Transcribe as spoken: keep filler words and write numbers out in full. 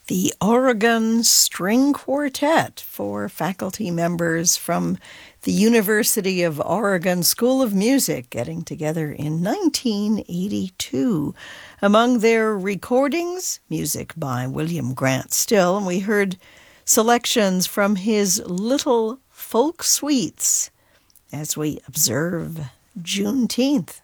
The Oregon String Quartet, four faculty members from the University of Oregon School of Music, getting together in nineteen eighty-two. Among their recordings, music by William Grant Still, and we heard selections from his Little Folk Suites as we observe Juneteenth.